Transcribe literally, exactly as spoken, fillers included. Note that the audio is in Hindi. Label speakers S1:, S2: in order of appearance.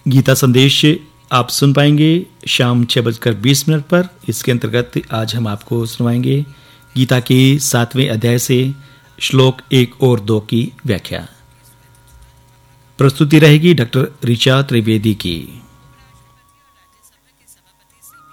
S1: गीता संदेश आप सुन पाएंगे शाम छः बजकर बीस मिनट पर। इसके अंतर्गत आज हम आपको सुनवाएंगे गीता के सातवें अध्याय से श्लोक एक और दो की व्याख्या। प्रस्तुति रहेगी डॉक्टर ऋचा त्रिवेदी की।